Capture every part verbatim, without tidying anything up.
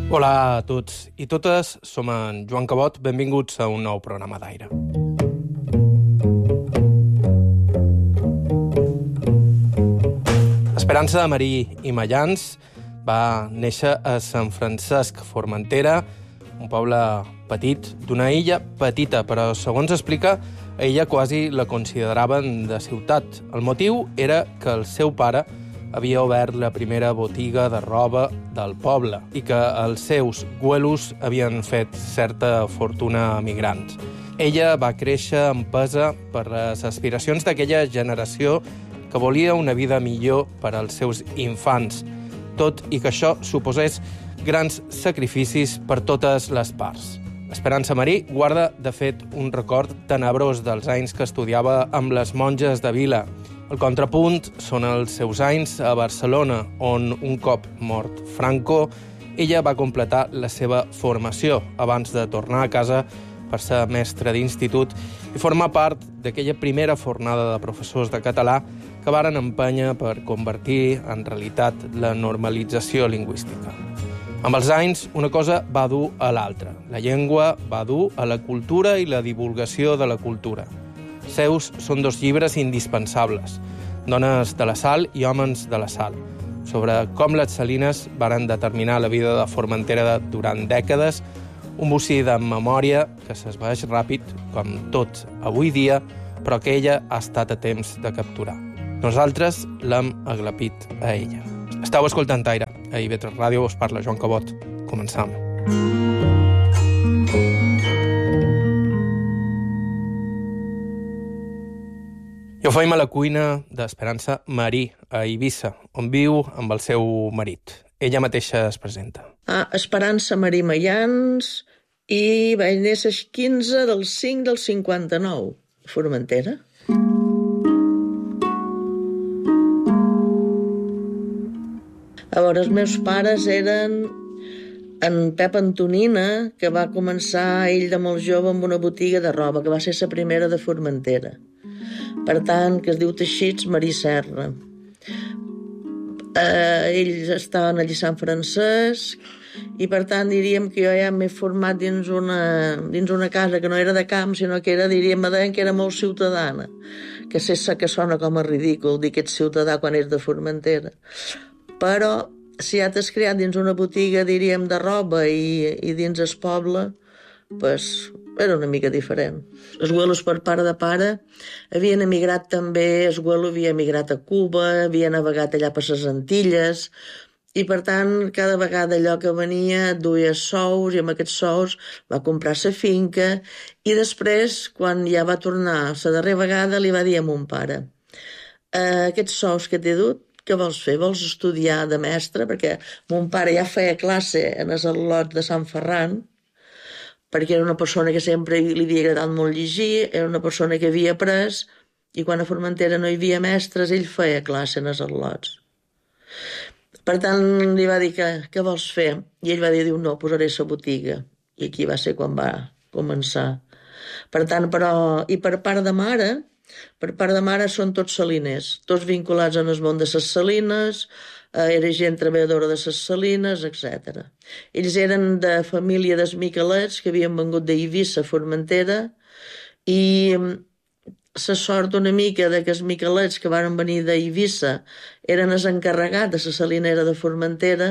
Hola a tots i totes, som en Joan Cabot, benvinguts a un nou programa d'Aire. Esperança Marí i Mayans va néixer a Sant Francesc, Formentera, un poble petit, d'una illa petita, però segons explica, a ella quasi la consideraven de ciutat. El motiu era que el seu pare havia obert la primera botiga de roba del poble i que els seus güelos havien fet certa fortuna emigrants. Ella va créixer empesa per les aspiracions d'aquella generació que volia una vida millor per als seus infants, tot i que això suposés grans sacrificis per totes les parts. Esperança Marí guarda, de fet, un record tenebrós dels anys que estudiava amb les monges de Vila. El contrapunt són els seus anys a Barcelona, on, un cop mort Franco, ella va completar la seva formació abans de tornar a casa per ser mestra d'institut i formar part d'aquella primera fornada de professors de català que varen empènyer per convertir en realitat la normalització lingüística. Amb els anys, una cosa va dur a l'altra. La llengua va dur a la cultura i la divulgació de la cultura. Seus són dos llibres indispensables, Dones de la Sal i Homes de la Sal, sobre com les salines varen determinar la vida de Formentera durant dècades, un bocí de memòria que s'esvaeix ràpid, com tot avui dia, però que ella ha estat a temps de capturar. Nosaltres l'hem aglapit a ella. Estau escoltant Aire. A I V tres Ràdio us parla Joan Cabot. Començam. I ho feim a la cuina d'Esperança Marí, a Eivissa, on viu amb el seu marit. Ella mateixa es presenta. Ah, Esperança Marí Mayans, i vaig néixer el quinze del cinc del cinquanta-nou, a Formentera. Llavors, els meus pares eren en Pep Antonina, que va començar ell de molt jove amb una botiga de roba, que va ser la primera de Formentera. Per tant, que es diu Teixits Marí Serra. Eh, ells estaven allí a Sant Francesc i, per tant, diríem que jo ja m'he format dins una, dins una casa que no era de camp, sinó que era, diríem, que era molt ciutadana. Que sé que sona com a ridícul dir que ets ciutadà quan ets de Formentera. Però si ja t'has creat dins una botiga, diríem, de roba i, i dins el poble, pues, era una mica diferent. Els güelos per part de pare havien emigrat també, el güelo havia emigrat a Cuba, havia navegat allà per les Antilles, i per tant, cada vegada allò que venia duia sous, i amb aquests sous va comprar la finca, i després, quan ja va tornar la darrera vegada, li va dir a mon pare: eh, aquests sous que t'he dut, què vols fer? Vols estudiar de mestre? Perquè mon pare ja feia classe en el al·lot de Sant Ferran, perquè era una persona que sempre li havia agradat molt llegir, era una persona que havia après, i quan a Formentera no hi havia mestres, ell feia classe en els al·lots. Per tant, li va dir, que, què vols fer? I ell va dir, diu, no, posaré la botiga. I aquí va ser quan va començar. Per tant, però, i per part de mare, per part de mare són tots saliners, tots vinculats en el món de les salines, eh, era gent treballadora de les salines, etcètera. Ells eren de família dels Miquelets, que havien vengut d'Eivissa a Formentera, i la sort una mica de que els Miquelets que van venir d'Eivissa eren els encarregats de la salinera de Formentera,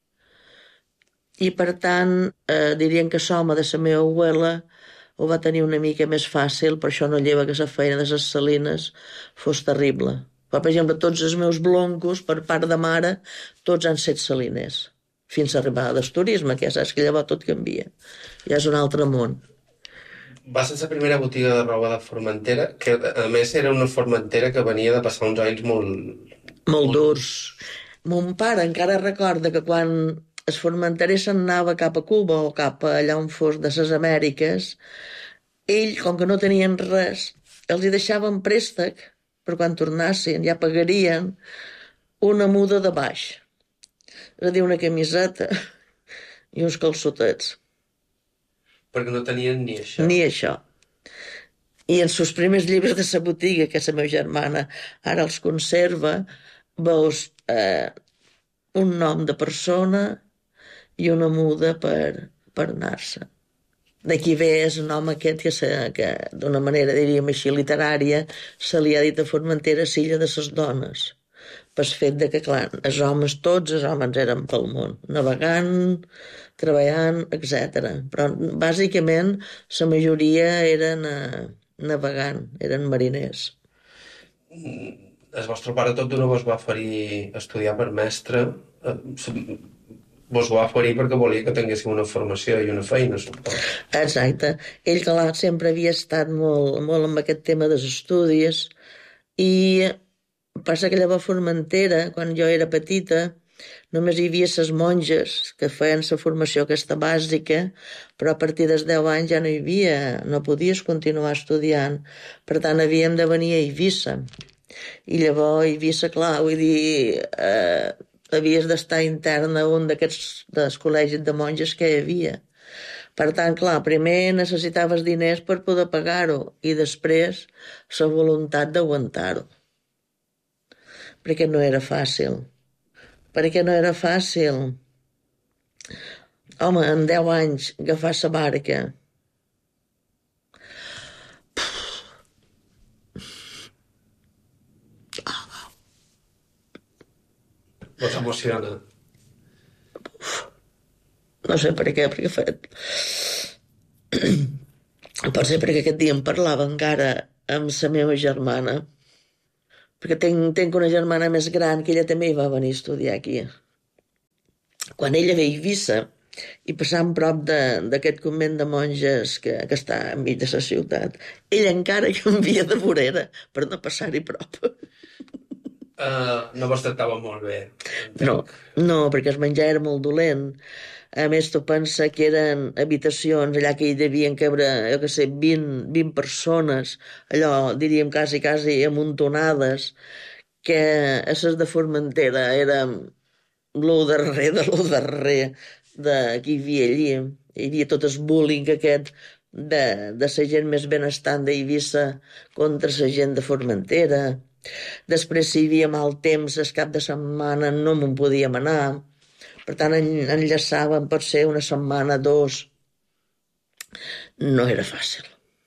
i per tant, eh, dirien que l'home de la meva abuela ho va tenir una mica més fàcil, per això no lleva que la feina de les salines fos terrible. Per exemple, tots els meus bloncos, per part de mare, tots han set saliners, fins a arribar al turisme, que ja saps que llavors tot canvia. Ja és un altre món. Va ser la primera botiga de roba de Formentera, que a més era una Formentera que venia de passar uns anys molt... Molt durs. Mon pare encara recorda que quan el formenterer se'n anava cap a Cuba o cap a allà on fos de les Amèriques, ell, com que no tenien res, els hi deixaven préstec per quan tornassin, ja pagarien una muda de baix. És a dir, una camiseta i uns calçotets. Perquè no tenien ni això. Ni això. I en els primers llibres de la botiga, que la meva germana ara els conserva, veus eh, un nom de persona i una muda per, per anar-se. D'aquí ve el nom aquest que, se, que d'una manera, diríem així, literària, se li ha dit a Formentera l'illa de les dones, pel fet de que, clar, els homes, tots els homes eren pel món, navegant, treballant, etcètera. Però, bàsicament, la majoria eren eh, navegant, eren mariners. El vostre pare tot d'una vos va oferir estudiar per mestre. Eh, vos ho va oferir perquè volia que tinguéssiu una formació i una feina, suposo. Exacte. Ell, clar, sempre havia estat molt, molt amb aquest tema dels estudis i passa que llavors a Formentera, quan jo era petita, només hi havia les monges que feien la formació aquesta bàsica, però a partir dels deu anys ja no hi havia, no podies continuar estudiant. Per tant, havíem de venir a Eivissa. I llavors a Eivissa, clar, vull dir, eh, havies d'estar interna a un d'aquests dels col·legis de monges que hi havia. Per tant, clar, primer necessitaves diners per poder pagar-ho i després la voluntat d'aguantar-ho. Perquè no era fàcil. Perquè no era fàcil. Home, en deu anys agafar la barca. Vos emociona? No sé per què, perquè fet... Pot ser perquè aquest dia em parlava encara amb la meva germana, perquè tinc, tinc una germana més gran que ella també hi va venir a estudiar aquí. Quan ella ve a Eivissa i passant prop d'aquest convent de monges que, que està enmig de la ciutat, ella encara canvia de vorera per no passar-hi prop. Uh, no vos tractava molt bé. No, no, perquè el menjar era molt dolent. A més, tu pensa que eren habitacions allà que hi devien cabre, jo què sé, vint, vint persones, allò, diríem, quasi, quasi amuntonades, que a les de Formentera era lo darrer de lo darrer de qui hi havia allí. Hi havia tot el bullying aquest de, de la gent més benestant d'Eivissa contra la gent de Formentera. Després, si hi havia mal temps, el cap de setmana no me'n podíem anar. Per tant, enllaçàvem potser una setmana, dos. No era fàcil.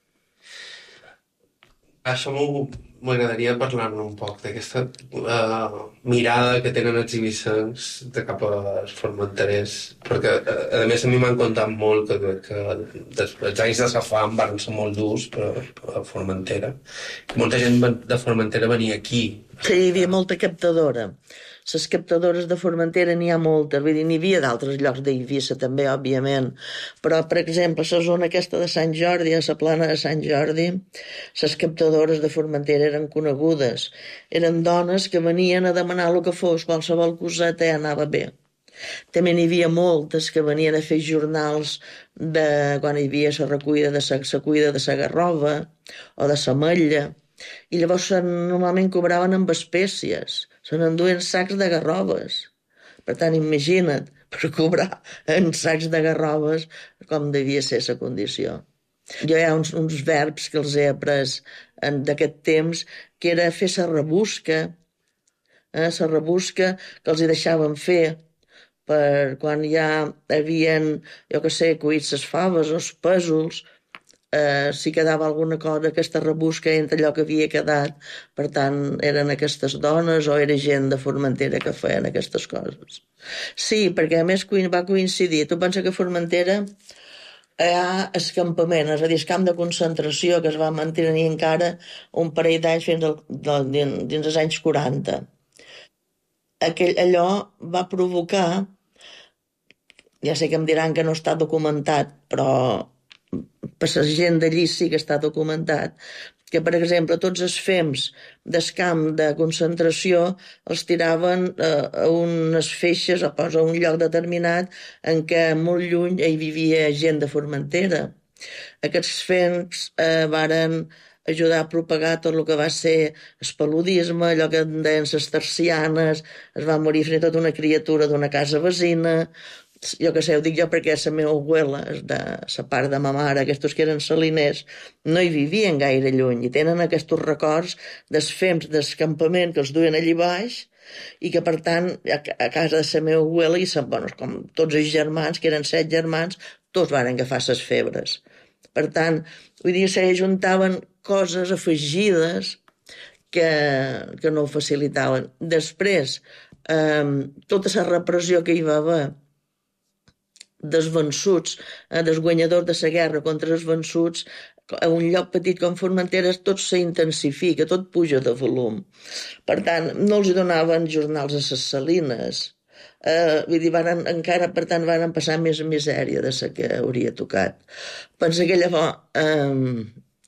Això m'agradaria parlar-ne un poc, d'aquesta uh, mirada que tenen els eivissens de cap als formenterers, perquè a, a més a mi m'han contat molt que, que des, els anys de la fam van ser molt durs per a Formentera. Molta gent de Formentera venia aquí. Sí, hi havia molta captadora. Les captadores de Formentera n'hi ha moltes, vull dir, n'hi havia d'altres llocs d'Eivissa també, òbviament, però, per exemple, la zona aquesta de Sant Jordi, a la plana de Sant Jordi, les captadores de Formentera eren conegudes. Eren dones que venien a demanar el que fos, qualsevol coseta ja anava bé. També n'hi havia moltes que venien a fer jornals de quan hi havia la recollida de la, la cuida de la garrova o de l'ametlla, i llavors normalment cobraven amb espècies, se n'enduen sacs de garroves. Per tant, imagina't, per cobrar en sacs de garroves com devia ser la condició. Jo hi ha uns, uns verbs que els he après d'aquest temps, que era fer la rebusca, eh, la rebusca que els hi deixaven fer per quan ja havien, jo que sé, cuit les faves o els pèsols, eh, si quedava alguna cosa, aquesta rebusca entre allò que havia quedat. Per tant, eren aquestes dones o era gent de Formentera que feien aquestes coses. Sí, perquè a més va coincidir. Tu pensa que a Formentera hi ha el campament, és a dir, el camp de concentració que es va mantenir encara un parell d'anys fins al, dins, dins els anys quaranta. Aquell, allò va provocar, ja sé que em diran que no està documentat, però per la gent d'allí sí que està documentat, que, per exemple, tots els fems del camp de concentració els tiraven eh, a unes feixes o a un lloc determinat en què molt lluny hi vivia gent de Formentera. Aquests fems eh, varen ajudar a propagar tot el que va ser el paludisme, allò que en deien les tercianes, es va morir fins i tot una criatura d'una casa veïna. Jo que sé, ho dic jo perquè la meva abuela, de la part de ma mare, aquests que eren saliners, no hi vivien gaire lluny i tenen aquests records dels fems del campament que els duien allí baix i que, per tant, a, a casa de la meva abuela, i sa, bueno, com tots els germans, que eren set germans, tots van agafar les febres. Per tant, vull dir, se juntaven coses afegides que, que no ho facilitaven. Després, eh, tota la repressió que hi va haver dels vençuts, eh, dels guanyadors de la guerra contra els vençuts, a un lloc petit com Formentera tot s'intensifica, tot puja de volum. Per tant, no els donaven jornals a les salines. Eh, vull dir, van, encara, per tant, van passar més misèria de la que hauria tocat. Pensa que llavors eh,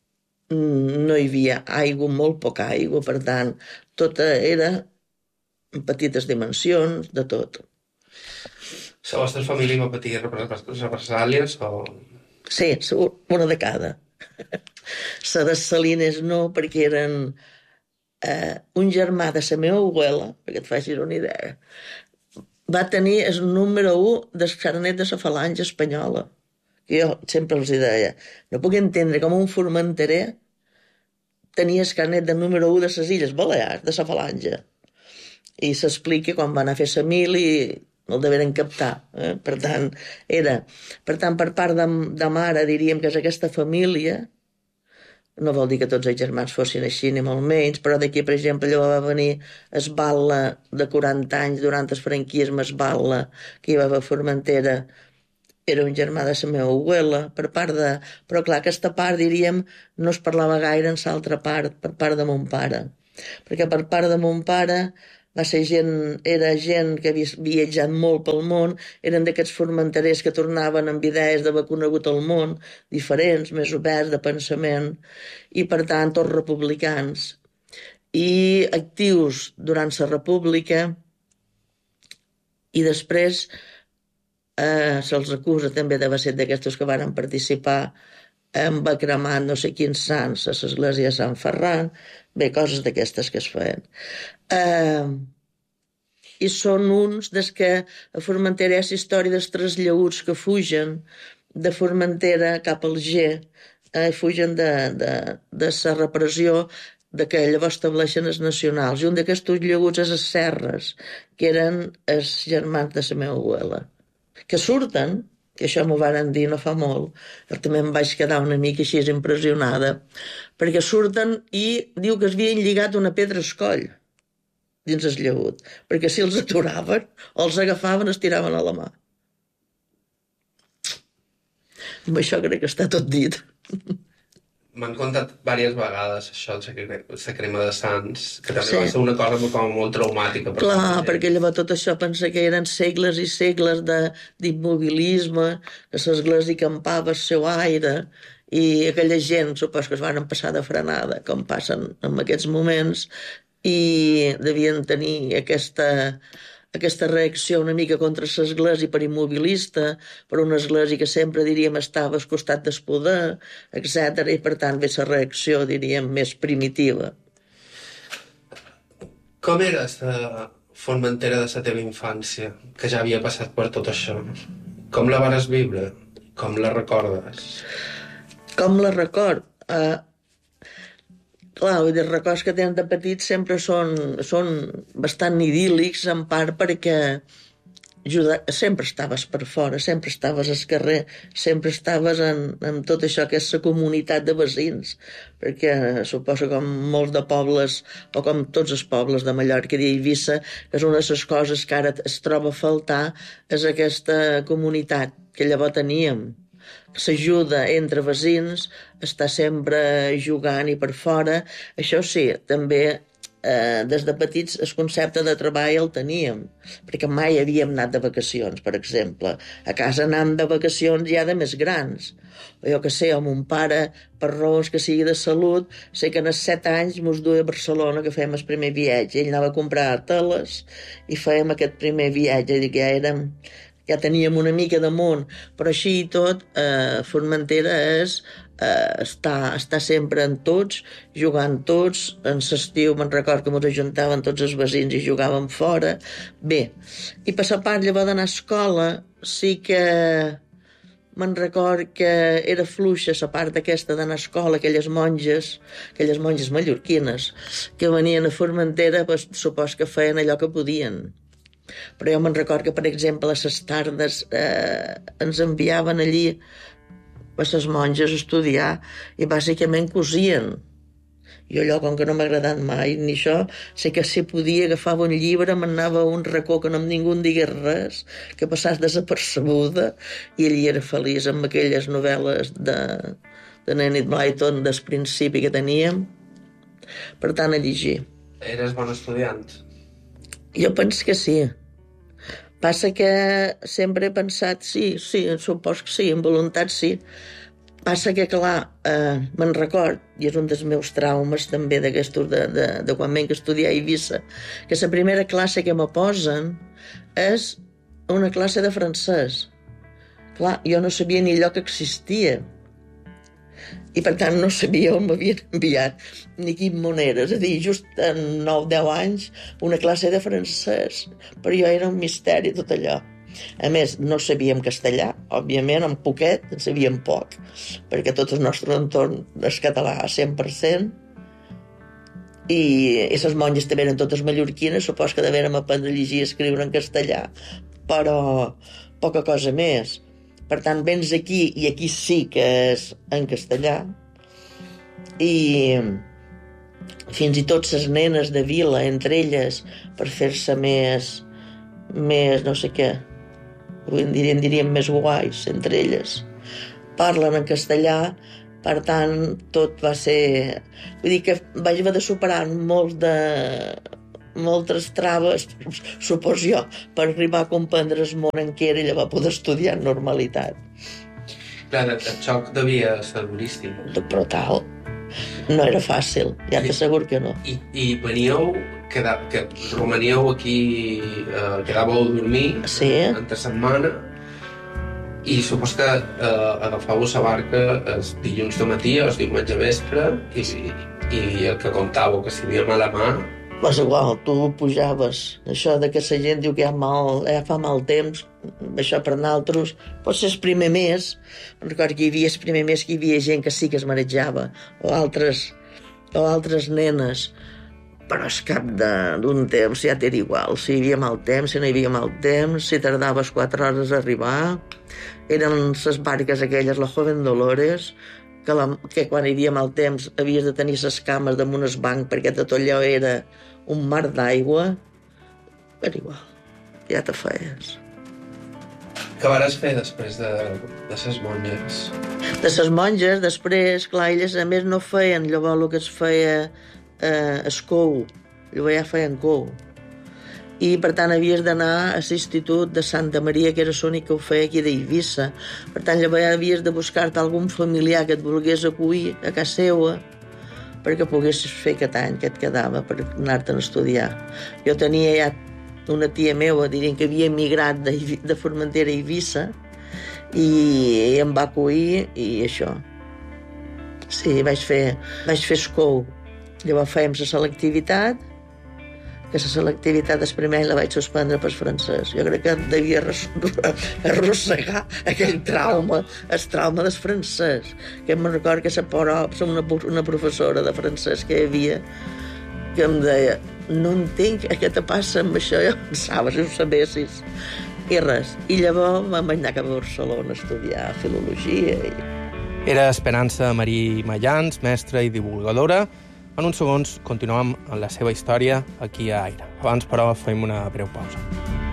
no hi havia aigua, molt poca aigua, per tant, tot era en petites dimensions, de tot. La vostra família va patir represàlies o...? Sí, una de cada. La de Salines no, perquè eren eh, un germà de la meva abuela, perquè et facis una idea, va tenir el número un del carnet de la falange espanyola. Que jo sempre els deia, no puc entendre com un formenterer tenia el carnet de número un de les Illes Balears, de la falange. I s'explica quan va anar a fer la mil i el deveren captar. Eh? Per tant, era... Per tant, per part de, de mare, diríem que és aquesta família, no vol dir que tots els germans fossin així, ni molt menys, però d'aquí, per exemple, allò va venir Esballa de quaranta anys, durant el franquisme, Esballa, que hi va haver a Formentera, era un germà de la meva abuela, per part de... Però clar, aquesta part, diríem, no es parlava gaire en l'altra part, per part de mon pare. Perquè per part de mon pare va ser gent, era gent que havia viatjat molt pel món, eren d'aquests formenterers que tornaven amb idees d'haver conegut el món, diferents, més oberts de pensament, i per tant tots republicans. I actius durant la república, i després eh, se'ls acusa també d'haver set d'aquestos que van participar en va cremar no sé quins sants a l'església de Sant Ferran, bé, coses d'aquestes que es feien. Eh, I són uns des que a Formentera hi ha la història dels trasllaguts que fugen de Formentera cap al G, eh, fugen de, de, de la repressió de que llavors estableixen els nacionals. I un d'aquests llaguts és les Serres, que eren els germans de la meva abuela, que surten, que això m'ho varen dir no fa molt, que també em vaig quedar una mica així impressionada, perquè surten i diu que es havien lligat una pedra al coll dins el llagut, perquè si els aturaven o els agafaven es tiraven a la mà. Amb això crec que està tot dit. M'han contat diverses vegades això, la crema de sants, que també sí. Va ser una cosa com molt traumàtica. Per Clar, perquè llavors tot això pensa que eren segles i segles d'immobilisme, que l'església campava el seu aire, i aquella gent, supos que es van passar de frenada, com passen en aquests moments, i devien tenir aquesta... aquesta reacció una mica contra l'església per immobilista, per una església que sempre, diríem, estava al costat del poder, etcètera, i per tant ve la reacció, diríem, més primitiva. Com era la Formentera de la teva infància, que ja havia passat per tot això? Com la vares viure? Com la recordes? Com la record? Uh, Clar, vull dir, els records que tenen de petits sempre són, són bastant idíl·lics, en part perquè ajuda, sempre estaves per fora, sempre estaves al carrer, sempre estaves en, en tot això que és la comunitat de veïns, perquè suposo com molts de pobles, o com tots els pobles de Mallorca i Eivissa, que és una de les coses que ara es troba a faltar, és aquesta comunitat que llavors teníem. S'ajuda entre veïns, està sempre jugant i per fora. Això sí, també eh, des de petits el concepte de treball el teníem, perquè mai havíem anat de vacacions, per exemple. A casa anàvem de vacacions ja de més grans. O jo que sé, o mon pare, per raons que sigui de salut, sé que en els set anys mos duia a Barcelona, que fèiem el primer viatge. Ell anava a comprar teles i fèiem aquest primer viatge, i ja érem... ja teníem una mica de món, però així i tot, eh, Formentera és eh, estar, estar sempre en tots, jugant tots, en l'estiu me'n record que ens ajuntaven tots els veïns i jugàvem fora. Bé, i per la part llavors d'anar a escola, sí que me'n record que era fluixa la part aquesta d'anar a escola, aquelles monges, aquelles monges mallorquines, que venien a Formentera, pues, supos que feien allò que podien. Però jo me'n record que, per exemple, a les tardes eh, ens enviaven allí a les monges a estudiar i bàsicament cosien. Jo allò, com que no m'ha agradat mai ni això, sé que si podia agafava un llibre, m'anava a un racó que no ningú em digués res, que passàs desapercebuda, i ell era feliç amb aquelles novel·les de, de Enid Blyton del principi que teníem. Per tant, a llegir. Eres bon estudiant? Jo penso que sí. Passa que sempre he pensat, sí, sí, supos que sí, en voluntat sí. Passa que, clar, eh, me'n record, i és un dels meus traumes també d'aquestos de, de, de quan venc a estudiar a Eivissa, que la primera classe que me posen és una classe de francès. Clar, jo no sabia ni allò que existia. I, per tant, no sabia on m'havien enviat ni quin monera. És a dir, just en nou deu anys, una classe de francès. Per jo era un misteri tot allò. A més, no sabíem castellà, òbviament, en poquet, en sabíem poc, perquè tot el nostre entorn és català a cent per cent, i, i les monges també eren totes mallorquines, supos que devérem aprendre a llegir i escriure en castellà, però poca cosa més. Per tant, vens aquí, i aquí sí que és en castellà, i fins i tot les nenes de vila, entre elles, per fer-se més, més no sé què, en diríem, diríem més guais, entre elles. Parlen en castellà, per tant, tot va ser... Vull dir que vaig haver de superar molt de... moltes traves, supos jo, per arribar a comprendre el món en què era i llavors poder estudiar en normalitat. Clar, el xoc devia ser duríssim. Però tal, no era fàcil, ja t'asseguro que no. I, i veníeu... Que, que romaníeu aquí, eh, quedàveu a dormir sí. entre setmana i supos que eh, agafàveu la barca el dilluns de matí o el diumenge vespre i, i el que comptàveu que si havia mala mà. Pues igual, tu pujaves. Això de que la gent diu que hi ha mal, ja fa mal temps, això per nosaltres, pot ser el primer mes. Recordo que hi havia el primer mes que hi havia gent que sí que es marejava, o altres, o altres nenes. Però al cap d'un temps ja t'era igual, si hi havia mal temps, si no hi havia mal temps, si tardaves quatre hores a arribar. Eren les barques aquelles, la Joven Dolores, que, la, que quan hi havia mal temps havies de tenir les cames damunt el banc perquè tot allò era un mar d'aigua. Era igual, ja te feies. Què vares fer després de, de ses monges? De ses monges, després, clar, elles a més no feien llavors el que es feia eh, escou, llavors ja feien cou. I per tant havies d'anar a l'institut de Santa Maria, que era l'únic que ho feia aquí d'Eivissa. Per tant llavors havies de buscar-te algun familiar que et volgués acollir a casa seva perquè poguessis fer aquest any que et quedava per anar-te'n a estudiar. Jo tenia ja una tia meva, diríem que havia emigrat de, de Formentera a Eivissa i, i em va acollir i això. Sí, vaig fer, vaig fer escou. Llavors fèiem la selectivitat, que la selectivitat del primer any la vaig suspendre pel francès. Jo crec que devia arrossegar aquell trauma, el trauma del francès. Que em recordo que una, una professora de francès que hi havia que em deia, no entenc què te passa amb això, jo pensava, si ho sabessis. I res. I llavors vam anar cap a Barcelona a estudiar filologia. I... Era Esperança Marí Mayans, mestra i divulgadora. En uns segons continuem amb la seva història aquí a Aire. Abans, però, fem una breu pausa.